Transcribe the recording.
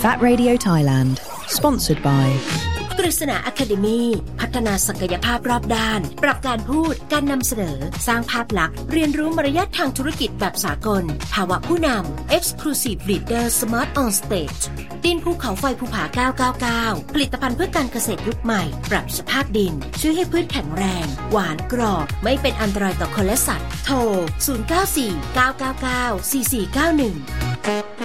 Fat Radio Thailand Sponsored by กฤษณา Academy พัฒนาศักยภาพรอบด้านปรับการพูดการนำเสนอสร้างภาพลักษณ์เรียนรู้มารยาททางธุรกิจแบบสากลภาวะผู้นำ Exclusive Leader Smart on Stage ดินภูเขาไฟภูผา999ผลิตภัณฑ์เพื่อการเกษตรยุคใหม่ปรับสภาพดินช่วยให้พืชแข็งแรงหวานกรอบไม่เป็นอันตรายต่อคนและสัตว์โทร0949994491